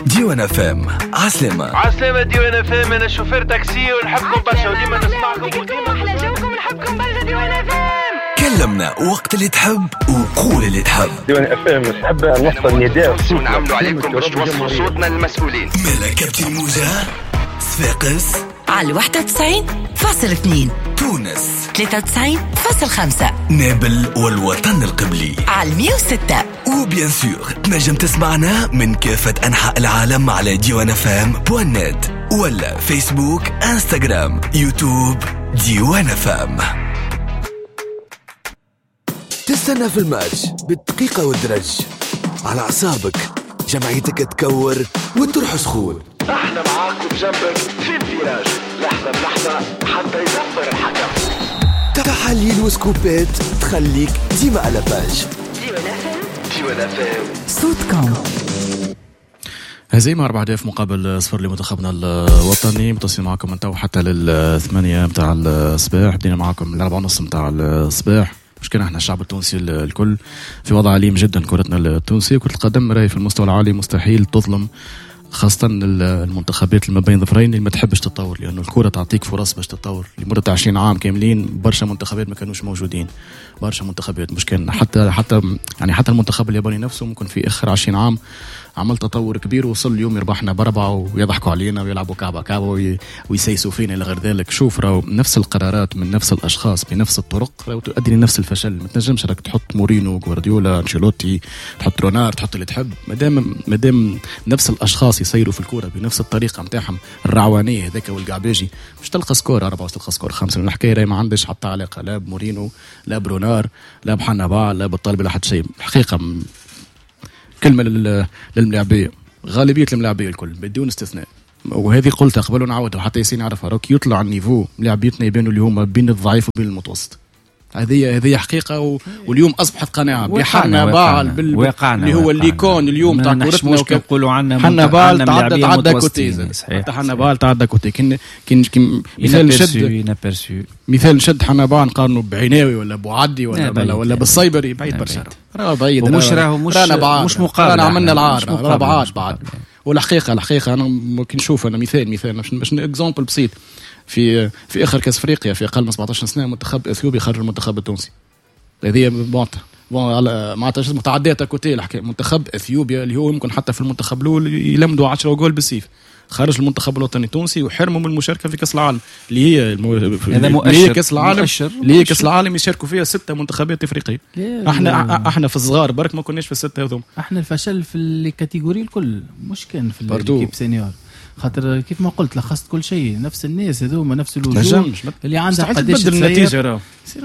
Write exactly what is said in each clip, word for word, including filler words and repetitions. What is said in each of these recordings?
ديوان اف ام. عسلامة عسلامة ديوان اف ام. انا شوفير تاكسي ونحبكم برشا وديما نسمعكم وديما احلى جوكم نحبكم برشا ديوان اف ام. كلمنا وقت اللي تحب وقول اللي تحب. ديوان اف ام نحب نوصل نداء ونعملوا عليكم باش توصلوا صوتنا للمسؤولين. مالا كابتن موجة صفاقس على واحد وتسعين فاصل اثنين، تونس ثلاثة وتسعين فاصل خمسة، نابل والوطن القبلي على مية وستة، وبيان سور تنجم تسمعنا من كافة أنحاء العالم على ديوان اف ام بوان نت ولا فيسبوك انستغرام يوتيوب ديوان اف ام. تستنى في الماتش بالدقيقة والدرج على أعصابك، جمعيتك تكور وتروح سخون. احنا معاكم جنبك في الفيراج لحظة بلحظة حتى يدبر الحكم. تحاليل وسكوبات تخليك ديما على باج. ديوان اف ام صوتكم. هزيمة أربعة أهداف مقابل صفر لمنتخبنا الوطني. متصل معكم من تو حتى للثمانية متاع الصباح. بدينا معكم الأربعة ونص متاع الصباح. مش كان احنا الشعب التونسي الكل في وضع عليم جدا. كرتنا التونسية كرة القدم راهي في المستوى العالي، مستحيل تظلم خاصة المنتخبات اللي ما بين ظفرين اللي ما تحبش تتطور، لأنه الكرة تعطيك فرص باش تتطور. لمدة عشرين عام كاملين برشا منتخبات ما كانوش موجودين، برشا منتخبات مش كان حتى حتى يعني حتى المنتخب الياباني نفسه ممكن في آخر عشرين عام عمل تطور كبير، وصل اليوم يربحنا بربعة ويضحكوا علينا ويلعبوا كعبة كعبة ويسيسوا فينا إلى غير ذلك. شوف راهو نفس القرارات من نفس الأشخاص بنفس الطرق راهو تؤدي لنفس الفشل. ما تنجمش راك تحط مورينو غوارديولا أنشيلوتي تحط رونار تحط اللي تحب، مادام مادام نفس الأشخاص يسيروا في الكرة بنفس الطريقة متاعهم الرعوانية هذاك والقعباجي مش تلقى سكور أربعة وتلقى سكور خمسة. الحكاية راهي ما عندش حتى علاقة لا بمورينو لا برونار لا بحنابا لا بالطالب لا حد شيء. الحقيقة كلمة للملاعبية، غالبية الملاعبية الكل بدون استثناء، وهذه قلتها قبل ونعودها حتى ياسين يعرفها، راك يطلع النيفو ملاعبيتنا يبانوا اللي هما بين الضعيف وبين المتوسط. هذه هذه حقيقة و... واليوم أصبحت قناعة بحنا بال بال اللي هو اللي يكون اليوم تاع كورتنا وكيف يقولوا عنا حنا بال تعدى تعدى كوتيزة حتى حنا بال تعدى كوتي. كن كن كن مثال نشد مثال نشد حنا بال نقارنوا بعيناوي ولا بوعدي ولا ولا, ولا بالصيبري بعيد برشا. راه بعيد ومش راهو مش مش مقارنة. أنا عملنا العار راه بعاد بعد. والحقيقة الحقيقة أنا ممكن نشوف أنا مثال مثال باش إكزامبل بسيط. في في اخر كاس افريقيا في اقل من سبعطاش سنه منتخب اثيوبيا خرج المنتخب التونسي. هذه بونت معناتها اسمه تعديات كوتي الحكايه. منتخب اثيوبيا اللي هو يمكن حتى في المنتخب الاول يلمدوا عشرة جول بالسيف، خرج المنتخب الوطني التونسي وحرموا من المشاركه في كاس العالم اللي هي المو... اللي هي كاس العالم اللي هي كاس العالم يشاركوا فيها ستة منتخبات افريقيه. احنا احنا في الصغار برك ما كناش في السته هذوم. احنا الفشل في الكاتيجوري الكل مش كان في الكيب سينيور، خاطر كيف ما قلت لخصت كل شيء نفس الناس هذوما نفس الوجوه اللي عندها قداش النتيجه راه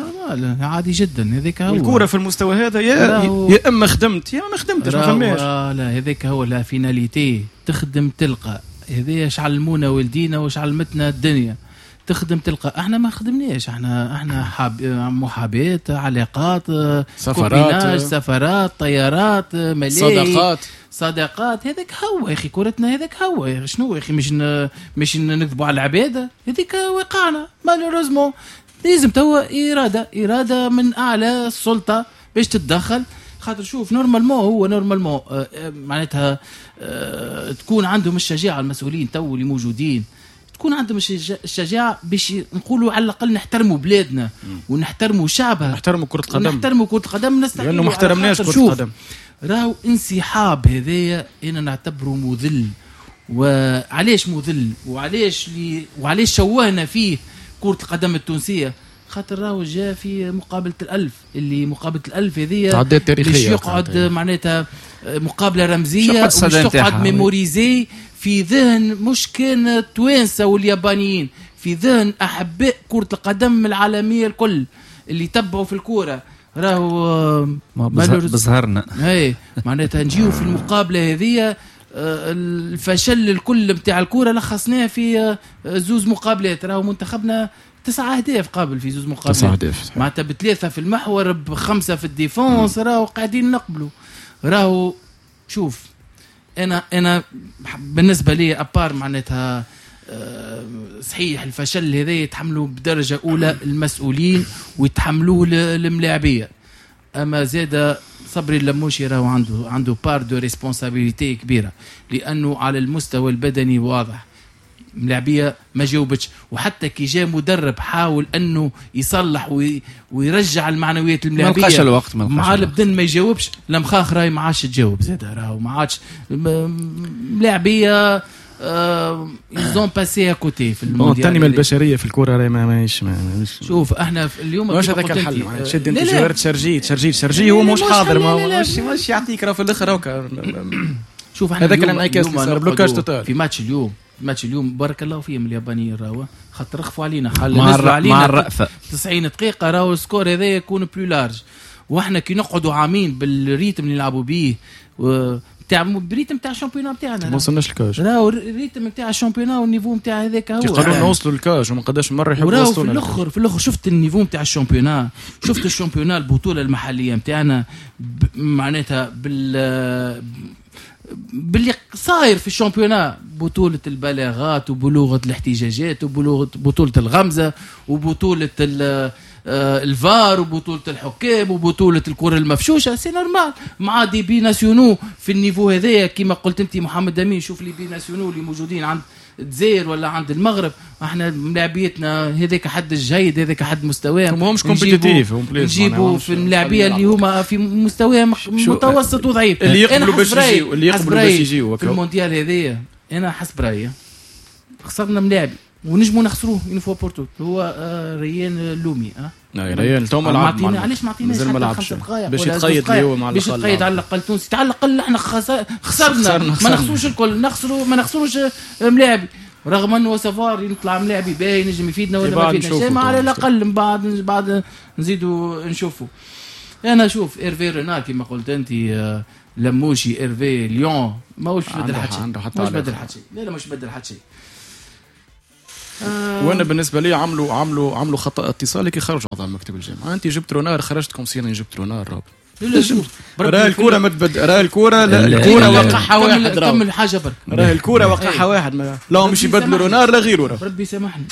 عادي جدا. هذاك هو الكوره في المستوى هذا يا يا اما خدمت يا ما خدمتش ما فهماش. لا هذاك هو لا فيناليتي تخدم تلقى. هذا شعلمونا والدينا وشعلمتنا الدنيا تخدم تلقى. احنا ما خدمناش، احنا احنا حاب محابات علاقات سفرات سفرات طيارات ملاهي صداقات صداقات. هذاك هو يا اخي كورتنا، هذاك هو يا شنو يا اخي مش ن... مش نكذبوا على العباده. هذيك وقعنا مالوريزمون. لازم توا اراده اراده من اعلى السلطه باش تتدخل. خاطر شوف نورمالمون هو نورمالمون آه معناتها آه تكون عندهم الشجاعه المسؤولين تو اللي موجودين، تكون عندهم الشجاعة باش نقولوا على الأقل نحترموا بلادنا ونحترموا شعبها، نحترموا كرة القدم، نحترموا كرة القدم نستحيل لأنه ما احترمناش كرة القدم. راهو انسحاب هذايا أنا نعتبره مذل. وعليش مذل وعليش لي وعليش شوهنا فيه كرة القدم التونسية؟ خاطر راهو جاء في مقابلة الألف اللي مقابلة الألف هذيا تعديات تاريخية باش يقعد معناتها مقابلة رمزية ومش تقعد ميموريزي في ذهن مش كان التوانسة واليابانيين، في ذهن أحباء كرة القدم العالمية الكل اللي تبعوا في الكورة. راهو بظهرنا هاي معناتها نجيو في المقابلة هذه الفشل الكل متاع الكورة لخصناه في زوز مقابلات. راهو منتخبنا تسعة أهداف قابل في زوز مقابلات، تسعة أهداف معناتها بثلاثة في المحور بخمسة في الديفونس. راهو قاعدين نقبلوا. راهو شوف أنا أنا بالنسبة لي أبار معناتها صحيح الفشل هذا يتحملوا بدرجة أولى المسؤولين ويتحملوه الملاعبية، أما زادة صبري اللموشي راهو عنده عنده بار دو ريسبونسابيلتي كبيره، لانه على المستوى البدني واضح ملاعبيه ما جاوبتش، وحتى كي جاء مدرب حاول انه يصلح وي ويرجع المعنويات الملاعبيه، ما لقاش الوقت مع البدن ما يجاوبش. لمخاخ راهي ما عادش تجاوب زاد، راهو ما عادش ملاعبيه يزون باسي ا كوتي في المونديال. التنميه البشريه في الكره راهي ما ماهيش. شوف احنا اليوم واش هذاك الحل؟ شد انت جوار تشرجي تشرجي تشرجي هو مش حاضر، ما مش مش يعطيك راه في الاخر هكا. شوف احنا هذاك الانعكاس صار بلوكاج توتال في ماتش اليوم. ماتش اليوم بارك الله فيهم اليابانيين راهو خاطر رخفوا علينا حل مع, الر... علينا مع الرأفة تسعين دقيقة راهو السكور هذا يكون بلو لارج، واحنا كي نقعدوا عامين بالريتم اللي نلعبوا بيه و... تاع بريتم تاع الشامبيونات تاعنا ما وصلناش للكاج، راهو الريتم تاع الشامبيونات والنيفو نتاع هذاك هو قالوا نوصلوا للكاج وما قداش مره يحبوا يوصلوا في الاخر. في الاخر شفت النيفو نتاع الشامبيونات، شفت الشامبيونات البطوله المحليه نتاعنا ب... معناتها بال باللي صاير في الشامبيونات، بطولة البلاغات وبلوغة الاحتجاجات وبلوغة بطولة الغمزة وبطولة الفار وبطولة الحكام وبطولة الكرة المفشوشة، سي نورمال مع دي بي ناسيونو في النيفو هذايا كما قلت انت محمد امين. شوف لي بي ناسيونو اللي موجودين عند الجزائر ولا عند المغرب، احنا ملاعبيتنا هذاك حد الجيد، هذاك حد مستواهم، ما همش كومبيتيتيف، نجيبوا في الملاعبيه اللي هما في مستواهم متوسط وضعيف، اللي يقبلوا باش يجيو اللي يقبلوا باش يجيو في المونديال هذايا. انا حسب رايي خسرنا ملاعبي ونجموا نخسروه ينفو بورتو، هو آه ريان اللومي اه لا ريان تو ملعب معطينا، علاش ما عطيناش حتى خمس دقائق باش يتقيد اليوم على باش يتقيد على الاقل تونسي، على الاقل احنا خسرنا ما نخسروش الكل، نخسروا ما نخسروش ملاعبي، رغم انه سفار يطلع ملاعبي باهي نجم يفيدنا ولا ما يفيدناش، ما على الاقل من بعد بعد نزيدوا نشوفوا. انا اشوف ايرفي رينار كما قلت انت لموشي ايرفي ليون ماهوش بدل حتى شيء، مش بدل حتى شيء، لا لا مش بدل حتى شيء. آه وانا بالنسبه لي عملوا عملوا عملوا خطا اتصالي كي خرجوا على مكتب الجامعه. انت جبت رونار خرجتكم سيرين جبت رونار راب لا شوف راه الكوره ما تبدل، راه الكوره لا الكوره وقعها واحد، كمل حاجه برك، راه الكوره وقعها واحد ما لا مش يبدلوا رونار لا غيره. راه ربي سامحني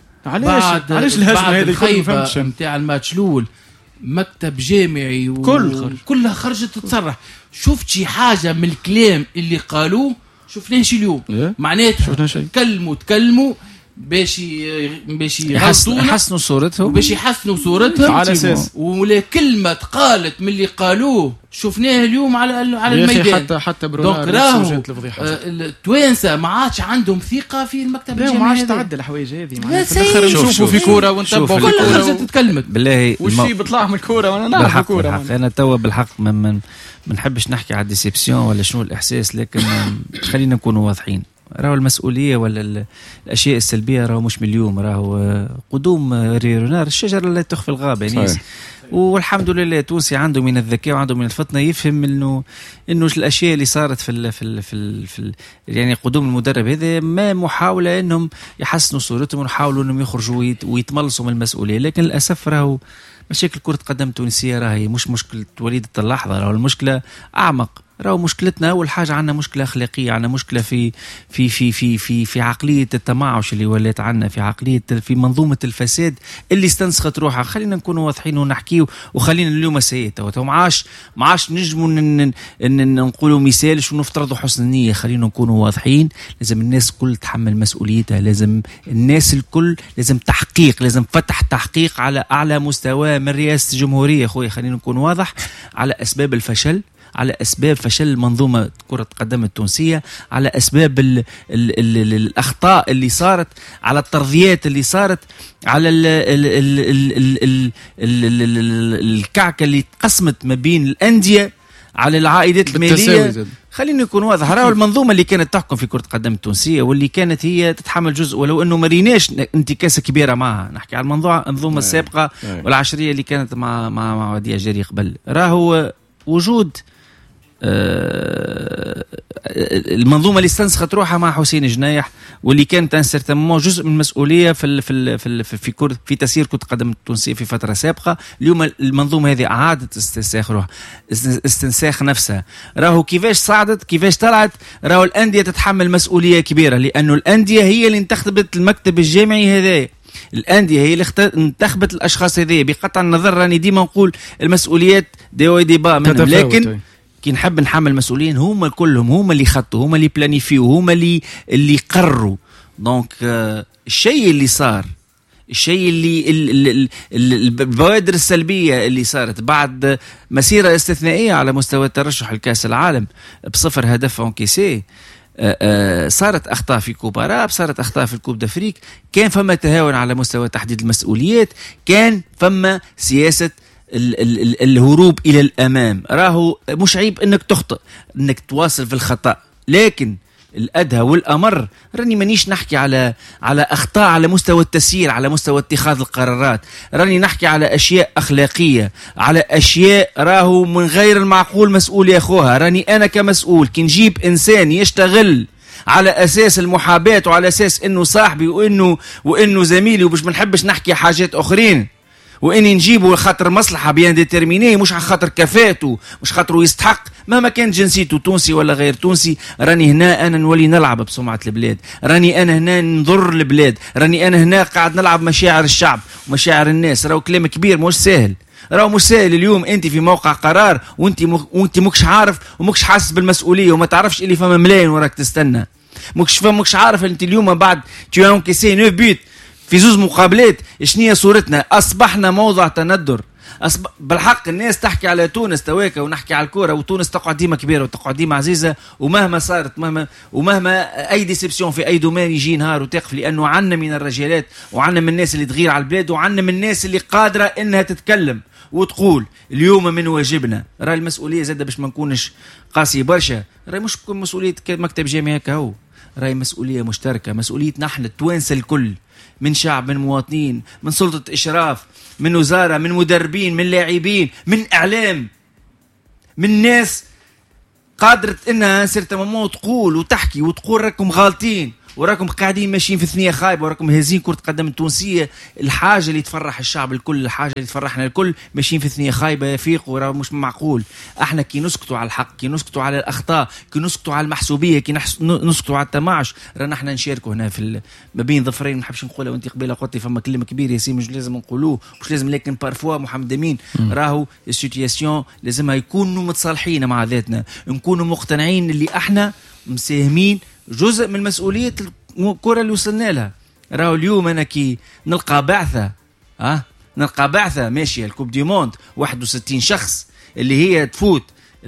علاش علاش الهجمه هذه كل فهمتش نتاع الماتش الاول مكتب جامعي وكل كلها خرجت تتصرح. شفت شي حاجه من الكلام اللي قالوه شفناهش اليوم؟ معناتها تكلموا تكلموا باش باش يحسنوا صورتهم باش يحسنوا صورتهم على اساس ولا كلمه قالت من اللي قالوه شفناها اليوم على على الميدان. حتى حتى برونار راهو التوانسه ما عادش عندهم ثقه في المكتب الجامعي، ما عادش تعدل الحوايج هذه معناتها نشوفوا في كوره ونتبعوا كل حاجه تتكلمت بالله وشي بيطلع من الكوره وانا نعرف الكوره. انا توا بالحق من ما نحبش نحكي على الديسيبسيون ولا شنو الاحساس، لكن خلينا نكونوا واضحين. راهو المسؤوليه ولا الاشياء السلبيه راهو مش من اليوم، راهو قدوم ريرونار الشجره لا تخفي الغابه يعني. والحمد لله التونسي عنده من الذكاء وعنده من الفطنه يفهم انه انه الاشياء اللي صارت في ال في ال في, ال في ال يعني قدوم المدرب هذا ما محاوله انهم يحسنوا صورتهم ويحاولوا انهم يخرجوا ويتملصوا من المسؤوليه. لكن للاسف راهو مشاكل كره قدم التونسيه راهي مش مشكله وليده اللحظه، راهو المشكله اعمق. راهو مشكلتنا اول حاجه عندنا مشكله اخلاقيه، عندنا مشكله في في في في في في عقليه التمعش اللي ولات عندنا، في عقليه في منظومه الفساد اللي استنسخت روحها. خلينا نكونوا واضحين ونحكيو وخلينا اليوم سيئه تو معاش معاش نجموا نقولوا مثالش ونفترضوا حسن النيه. خلينا نكونوا واضحين، لازم الناس الكل تحمل مسؤوليتها، لازم الناس الكل لازم تحقيق، لازم فتح تحقيق على اعلى مستوى من رئاسه الجمهوريه. اخوي خلينا نكون واضح على اسباب الفشل، على أسباب فشل المنظومة كرة القدم التونسية، على أسباب ال ال ال ال الأخطاء اللي صارت، على الترضيات اللي صارت، على ال ال ال ال ال ال ال الكعكة اللي تقسمت ما بين الأندية، على العائدات المالية. خلينا نكون واضح، راهو المنظومة اللي كانت تحكم في كرة القدم التونسية واللي كانت هي تتحمل جزء ولو أنه مريناش انتكاسة كبيرة معها. نحكي على المنظومة السابقة والعشرية اللي كانت مع مع مع وديع جري قبل. راهو وجود آه المنظومه اللي استنسخت روحها مع حسين جنايح واللي كانت انسرتمون جزء من المسؤوليه في ال في ال في ال في كرة في تسيير كرة القدم التونسيه في فتره سابقه. اليوم المنظومه هذه اعادت استنساخ روحها، استنساخ نفسها. راهو كيفاش صعدت كيفاش طلعت، راهو الانديه تتحمل مسؤوليه كبيره، لانه الانديه هي اللي انتخبت المكتب الجامعي هذا. الانديه هي اللي انتخبت الاشخاص هذي. بقطع النظر راني ديما نقول المسؤوليات دي دي با منهم، لكن كي نحب نحمل مسؤولين هما كلهم، هما اللي خطوا، هما اللي بلانيفيو، هما اللي اللي قرروا. دونك آه الشيء اللي صار، الشيء اللي البوادر السلبية اللي صارت بعد مسيرة استثنائية على مستوى الترشح لكأس العالم بصفر هدف انكيسي، صارت أخطاء في كوبا، صارت أخطاء في الكوب دافريك، كان فما تهاون على مستوى تحديد المسؤوليات، كان فما سياسة ال ال ال الهروب إلى الأمام. راهو مش عيب أنك تخطئ، أنك تواصل في الخطأ، لكن الأدهى والأمر راني مانيش نحكي على على أخطاء على مستوى التسيير، على مستوى اتخاذ القرارات، راني نحكي على أشياء أخلاقية، على أشياء راهو من غير المعقول مسؤول ياخوها. راني أنا كمسؤول كي نجيب إنسان يشتغل على أساس المحاباة وعلى أساس إنه صاحبي وإنه وإنه زميلي، ومش بنحبش نحكي حاجات أخرين، وإني نجيبه خاطر مصلحة بيان ديترميني، مش على خاطر كفاته، مش خاطره يستحق مهما كان جنسيته تونسي ولا غير تونسي. راني هنا أنا نولي نلعب بسمعة البلاد، راني أنا هنا نضر البلاد، راني أنا هنا قاعد نلعب مشاعر الشعب ومشاعر الناس. راهو كلام كبير مش سهل، راهو مش سهل. اليوم أنت في موقع قرار وأنت مخ... وأنت مكش عارف ومكش حاسس بالمسؤولية وما تعرفش اللي فما ملايين وراك تستنى، مكش فما مكش عارف أنت اليوم بعد تيوان كيسي نو بيت في زوز مقابلات شنية صورتنا. أصبحنا موضع تندر. أصب... بالحق الناس تحكي على تونس تواكا ونحكي على الكورة، وتونس تقعد ديما كبيرة وتقعد ديما عزيزة، ومهما صارت مهما ومهما أي ديسبسيون في أي دومين يجي نهار وتقف، لأنه عنا من الرجالات وعنا من الناس اللي تغير على البلاد وعنا من الناس اللي قادرة إنها تتكلم وتقول اليوم من واجبنا. راه المسؤولية زادة باش ما نكونش قاسي برشا، راه مش مسؤولية مكتب جامعي كهو، راه مسؤولية مشتركة، مسؤوليتنا احنا التوانسة الكل، من شعب، من مواطنين، من سلطة إشراف، من وزارة، من مدربين، من لاعبين، من إعلام، من ناس قادرت إنها سيرت ماما تقول وتحكي وتقول راكم غالطين وراكم قاعدين ماشيين في ثنية خايبة وراكم هازين كرة قدم التونسية. الحاجة اللي تفرح الشعب الكل، الحاجة اللي تفرحنا الكل، ماشيين في ثنية خايبة يفيقوا. وراه مش معقول احنا كي نسكتوا على الحق، كي نسكتوا على الأخطاء، كي نسكتوا على المحسوبية، كي نسكتوا على التماعش، رانا احنا نشاركوا هنا في ما بين ظفرين. ما نحبش نقولها وانت قبيله قلتي فما كلمة كبيرة ياسين مش لازم نقولوه، مش لازم، لكن بارفوا محمد امين راهو السيتياسيون لازمها يكونوا متصالحين مع ذاتنا، نكونوا مقتنعين اللي احنا مساهمين جزء من مسؤولية الكرة اللي وصلنا لها. راهو اليوم أنا كي نلقى بعثة ها نلقى بعثة ماشية الكوب دي موند واحد وستين شخص اللي هي تفوت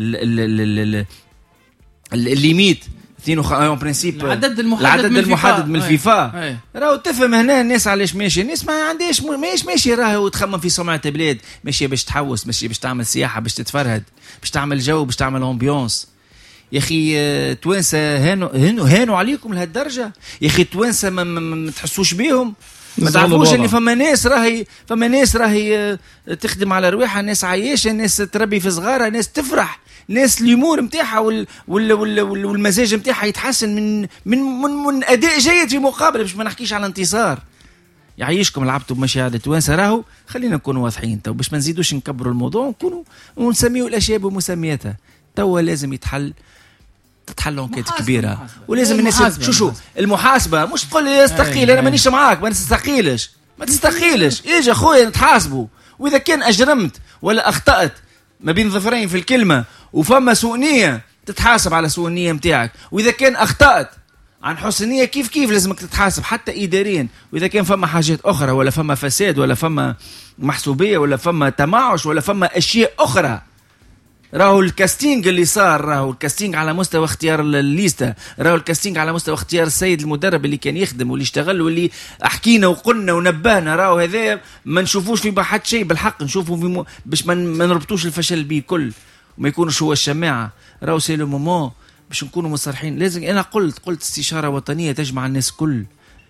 الليميت اثنين وخمسين برينسيپ العدد المحدد العدد من المحدد من الفيفا. هاي. راهو تفهم هنا الناس علاش ماشي، الناس ما عندهاش ماهيش ماشي راهو تخمم في سمعة البلاد، ماشي باش تحوس، ماشي باش تعمل سياحة، باش تتفرهد، باش تعمل جو، باش تعمل امبيونس. يا اخي توانسه هانوا هانوا هانوا عليكم لهالدرجه. يا اخي توانسه ما, ما, ما تحسوش بيهم، ما تعرفوش اللي فما ناس راهي فما ناس راهي تخدم على رواحها، ناس عايشه، ناس تربي في صغارها، ناس تفرح، ناس اليمور نتاعها وال وال وال وال والمزاج نتاعها يتحسن من من من, من اداء جيد في مقابله، باش ما نحكيش على انتصار. يعيشكم لعبتوا بمشاعر التوانسه. راهو خلينا نكونوا واضحين تو باش ما نزيدوش نكبروا الموضوع، ونكونوا ونسميوا الاشياء بمسمياتها. توا لازم يتحل تتحل انكيت كبيره، ولازم الناس شو شو المحاسبه. مش تقول لي استقيل، انا مانيش معاك، ما تستقيلش ما تستقيلش اجي اخويا نتحاسبوا، واذا كان اجرمت ولا اخطات ما بين ظفرين في الكلمه وفما سوء نيه تتحاسب على سوء النيه نتاعك، واذا كان اخطات عن حسن نيه كيف كيف لازمك تتحاسب حتى اداريا، واذا كان فما حاجات اخرى ولا فما فساد ولا فما محسوبيه ولا فما تماعش ولا فما اشياء اخرى. راهو الكاستينج اللي صار، راهو الكاستينج على مستوى اختيار الليسته، راهو الكاستينج على مستوى اختيار السيد المدرب اللي كان يخدم واللي اشتغل واللي حكينا وقلنا ونبهنا، راهو هذا ما نشوفوش في بحث شيء، بالحق نشوفوا في م... باش ما نربطوش الفشل بيه كل وما يكونش هو الشماعه. راهو سي لو مومون باش نكونوا مصرحين. لازم انا قلت قلت استشاره وطنيه تجمع الناس كل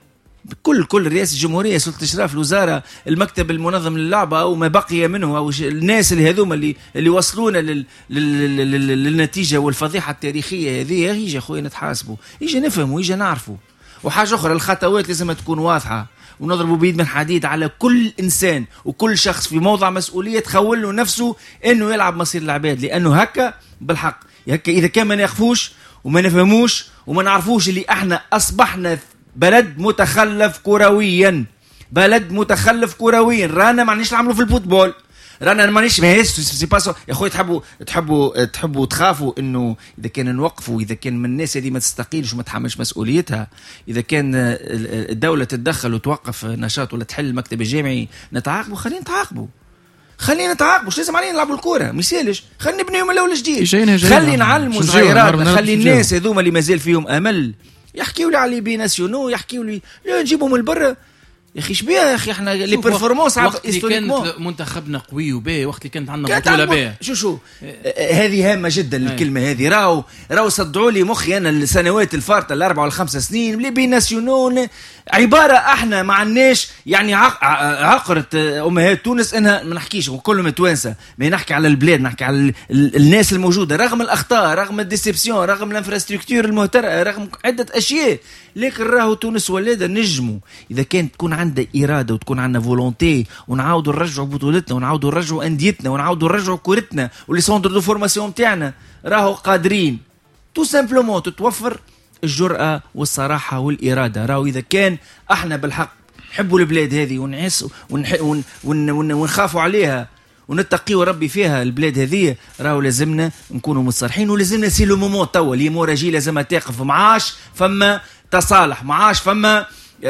كل كل رئاسة الجمهورية، سلطة إشراف، الوزارة، المكتب المنظم للعبة أو ما بقي منه، أو الناس اللي هذوما اللي اللي وصلونا لل... لل... لل... للنتيجة والفضيحة التاريخية هذه. يجي أخوي نتحاسبوا، يجي نفهم ويجي نعرفوا. وحاجة أخرى الخطوات لازم تكون واضحة، ونضربوا بيد من حديد على كل إنسان وكل شخص في موضع مسؤولية تخول له نفسه إنه يلعب مصير العباد، لأنه هكا بالحق هكا إذا كان ما نخفوش وما نفهموش وما نعرفوش اللي إحنا أصبحنا بلد متخلف كرويا، بلد متخلف كرويا، رانا ما نعرفش نعملوا في الفوتبول، رانا مانيش ماهيش سي باسو يا خويا. تحبوا تحبوا تحبوا تخافوا انه اذا كان نوقفوا، اذا كان من الناس هذه ما تستقيلش وما تحملش مسؤوليتها، اذا كان الدوله تتدخل وتوقف نشاط ولا تحل المكتب الجامعي نتعاقبوا، خلينا نتعاقبوا خلينا نتعاقبوا، مش لازم علينا نلعبوا الكوره، ما يسالش، خلينا نبنيو من الاول جديد، خلي نعلموا صغيرات، خلي الناس هذوما اللي مازال فيهم امل يحكيوا لي على بي ناسيونو، يحكيوا لي لا نجيبهم من برا يا اخي. شبيه يا اخي احنا لي بيرفورمانس وقت اللي كانت منتخبنا قوي وباهي، وقت اللي كانت عندنا بطوله باهيه. شو شو هذه هامه جدا الكلمه هذه. راهو راهو صدعوا لي مخي انا السنوات الفارطه الاربع والخمس سنين لي بي ناسيونون عباره احنا ما عندناش يعني عقرت امهات تونس انها ما نحكيش وكلهم توانسه، ما نحكي على البلاد، نحكي على الناس الموجوده رغم الاخطاء رغم الديسيبسيون رغم الانفراستركتور المهترئه رغم عده اشياء، لكن راهو تونس ولاده نجموا اذا كانت تكون عندنا اراده وتكون عندنا فولونتي ونعاودوا نرجعوا بطولتنا ونعاودوا نرجعوا انديتنا ونعاودوا نرجعوا كورتنا ولي سونتر دو فورماسيون تاعنا، راهو قادرين تو سامبلومون تتوفر الجرأة والصراحة والإرادة. راهو إذا كان احنا بالحق نحبوا البلاد هذه ونعس ونح... ون... ون... ون... ونخافوا عليها ونتقيوا ربي فيها البلاد هذه، راهو لازمنا نكونوا متصالحين، ولازمنا سي لو مومون توا اللي موراجي لازمها تقف، معاش فما تصالح، معاش فما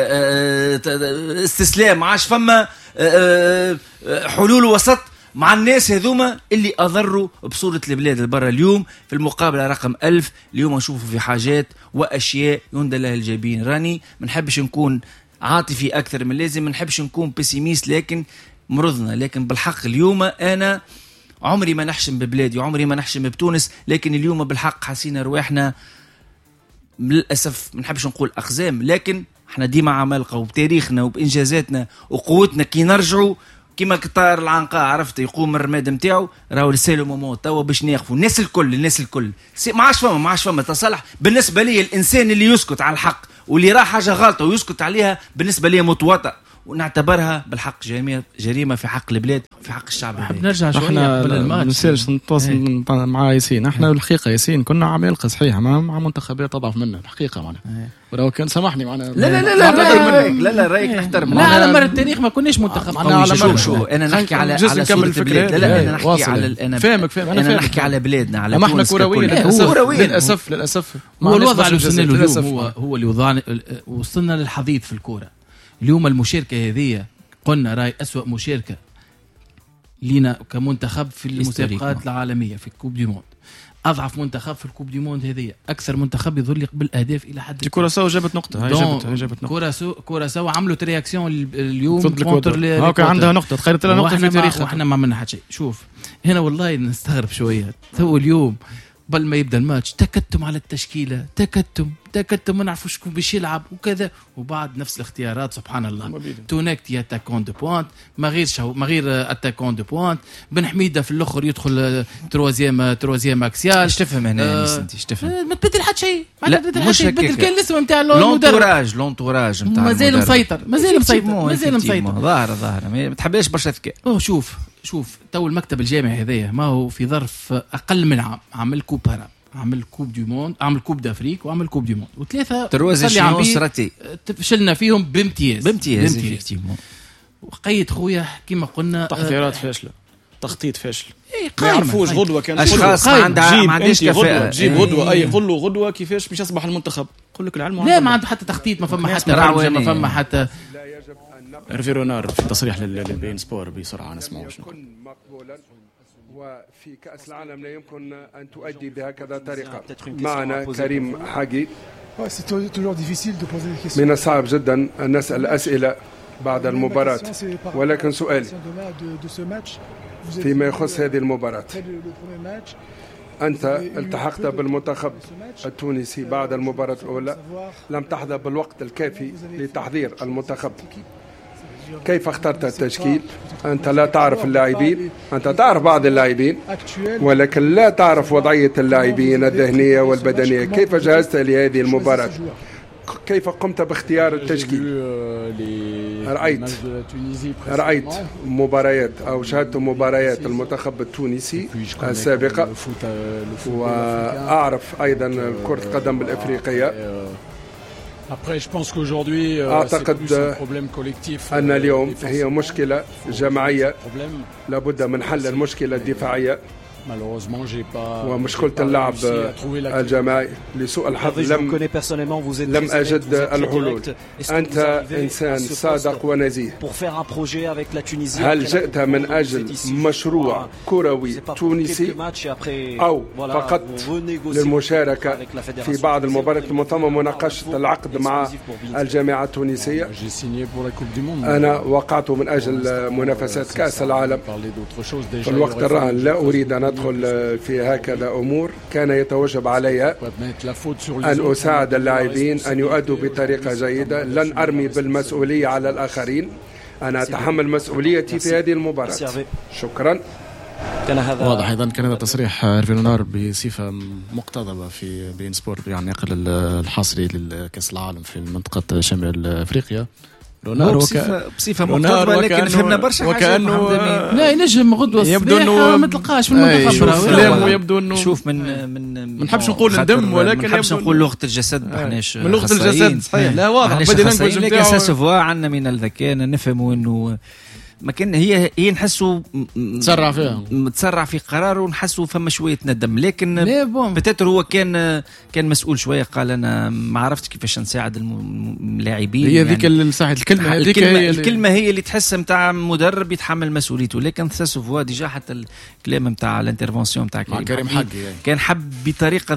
استسلام، معاش فما حلول وسط مع الناس هذوما اللي أضروا بصورة البلاد البرة. اليوم في المقابلة رقم ألف اليوم نشوفوا في حاجات وأشياء يندى لها الجبين. راني ما نحبش نكون عاطفي أكثر من لازم، ما نحبش نكون بيسيميست، لكن مرضنا. لكن بالحق اليوم أنا عمري ما نحشم ببلادي وعمري ما نحشم بتونس، لكن اليوم بالحق حسينا رواحنا للأسف ما نحبش نقول أقزام، لكن احنا ديما عمالقة وبتاريخنا وبإنجازاتنا وقوتنا كي نرجعوا كيما كطار العنقاء عرفت يقوم الرماد نتاعو، راهو رسالة مومون توا باش ناخذوا الناس الكل الناس الكل ما عادش فما ما عادش فما تصالح. بالنسبة لي الإنسان اللي يسكت على الحق واللي راه حاجة غلطة ويسكت عليها بالنسبة لي متواطئ، ونعتبرها بالحق جريمة جريمة في حق البلاد في حق الشعب. نحب نرجع شوية قبل الماتش نسالش نتواصل مع ياسين. احنا الحقيقة ياسين كنا عمالقة صحيحة مع منتخبات تضعف منا الحقيقة معنا، ولو كان سامحني معنا لا لا لا لا لا لا رايك نحترم. لا على مر التاريخ ما كناش منتخب قوي. شو شو انا نحكي على على صورة البلاد. لا لا انا نحكي على انا فاهمك فاهم انا نحكي على بلادنا على ما احنا كرويين للاسف للاسف. هو الوضع اللي وصلنا له اليوم هو هو اللي وضعنا وصلنا للحضيض في الكورة اليوم. المشاركة هذه قلنا راي أسوأ مشاركة لينا كمنتخب في المسابقات العالمية في الكوب دي موند، أضعف منتخب في الكوب دي موند هذه، أكثر منتخب يظل بالأهداف إلى حد. كوراساو جابت نقطة، هاي جابت جابت نقطة. كوراساو كوراساو عملوا رياكسيون اليوم كونتر ها كان عندها نقطة، تخيلت لها نقطة في تاريخها وإحنا ما عملنا حتى شيء. شوف هنا والله نستغرب شوية تو اليوم قبل ما يبدا الماتش تكتم على التشكيله، تكتم تكتم ما نعرفوا شكون باش يلعب وكذا، وبعد نفس الاختيارات سبحان الله. تونكتي اتاكون دو بوانت، ما غير شو ما غير اتاكون دو بوانت، بن حميده في الاخر يدخل تروازيام تروازيام اكسيال. ايش تفهم هنا آه انت ايش تفهم؟ ما تبدل حتى شيء، ما تبدل حتى شيء، تبدل كان الاسم نتاع لونتوراج لونتوراج نتاع مازال مسيطر مازال مسيطر مازال مسيطر ظاهر ظاهر ما تحبش برشا ذكاء. اوه شوف شوف تو المكتب الجامعي هذايا ما هو في ظرف اقل من عام عمل كوبارا، عمل كوب دي موند، عمل كوب دافريك وعمل كوب دي موند، وثلاثه تروازيشن فشلنا فيهم بامتياز بامتياز بامتياز. وقيد خويا كيما قلنا تحضيرات فاشله، تخطيط فاشل، ما يعرفوش غدوه كان اشخاص ما عندها ما عندهاش كفاءه. جيب غدوه اي غلو غدوه كيفاش باش يصبح المنتخب، يقول لك العلم لا ما عنده حتى تخطيط، ما فما حتى رعوه، ما فما حتى. ريفيرونار في تصريح للبين سبور بسرعه نسمعوا شنو وفي كأس العالم لا يمكن أن تؤدي بهكذا طريقة. معنا كريم حاجي. من الصعب جدا أن نسأل أسئلة بعد المباراة، ولكن سؤالي فيما يخص هذه المباراة، أنت التحقت بالمنتخب التونسي بعد المباراة الأولى، لم تحظى بالوقت الكافي لتحضير المنتخب. كيف اخترت التشكيل؟ أنت لا تعرف اللاعبين، أنت تعرف بعض اللاعبين ولكن لا تعرف وضعية اللاعبين الذهنية والبدنية. كيف جهزت لهذه المباراة؟ كيف قمت باختيار التشكيل؟ رأيت رأيت مباريات أو شاهدت مباريات المنتخب التونسي السابقة، وأعرف أيضا كرة القدم الأفريقية. أعتقد أن اليوم هي مشكلة جماعية لابد من حل المشكلة الدفاعية ومشكلة اللعب الجماعي. لسوء الحظ لم لم أجد الحلول. أنت إنسان صادق ونزيه. هل جئت من أجل مشروع كروي تونسي أو فقط للمشاركة في بعض المباريات المنظمة ومناقشة العقد مع الجامعة التونسية؟ أنا وقعت من أجل منافسات كأس العالم في الوقت الراهن. لا أريد أن أدخل في هكذا أمور. كان يتوجب علي أن أساعد اللاعبين أن يؤدوا بطريقة جيدة. لن أرمي بالمسؤولية على الآخرين. أنا أتحمل مسؤوليتي في هذه المباراة. شكرا. واضح أيضا كان هذا تصريح هيرفي لونار بصفة مقتضبة في بين سبورت يعني نقل الحصري للكأس العالم في منطقة شمال أفريقيا. لونار بصفة, بصفة مقتضبة لكن فهمنا برشا وكأنه لا ينجم غدوة يبدو انه ما تلقاش من المنتخب. كلامه يبدو انه شوف من من ما نحبش نقول ندم ولكن ما نحبش نقول لغة الجسد ما احناش من لغة الجسد صحيح. لا واضح بدي لانجويج نتاعو لكن ساسوفوا عندنا من الذكاء نفهموا انه ما كان هي هي نحسوا تسرع فيها متسرع في قراره ونحسوا فما شويه ندم لكن بتاتر هو كان كان مسؤول شويه. قال انا ما عرفتش كيفاش نساعد اللاعبين. هي ذيك يعني ساعه الكلمه هذيك الكلمه, هي الكلمة هي اللي تحس نتاع مدرب يتحمل مسؤوليته. لكن ساسوفوا ديجا حتى الكلام نتاع الانترفونسيون نتاع كريم حقي كان حب بطريقه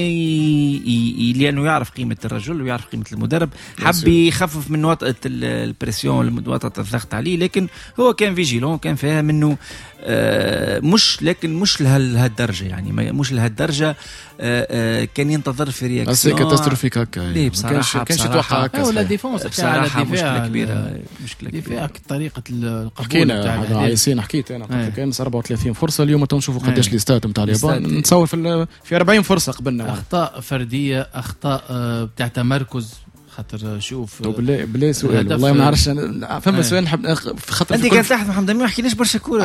ضمنيه لانه يعرف قيمه الرجل ويعرف قيمه المدرب. حب يخفف من وطأة البريسيون وطأة الضغط عليه. لكن هو كان فيجيلون كان فاهم انه آه مش لكن مش لهالدرجه يعني مش لهالدرجه آه آه كان ينتظر في رياكسيون سي كاتاستروفيك هكا يعني. بصراحه كانش يتوقع هكا ولا ديفونس بصراحه مشكله كبيره مشكله كبيره طريقه القبول حكينا هذا عايسين حكيت انا قلت كان أربعة وثلاثين فرصه. اليوم تنشوفوا قداش لي ستات نتاع اليابان نتصور في في أربعين فرصه قبلنا. اخطاء فرديه اخطاء بتاع تمركز خاطر شوف بالله بالله سؤال والله ما نعرفش فما سؤال نحب خاطر انت قاعد تحت محمد ما حكيناش برشا كوره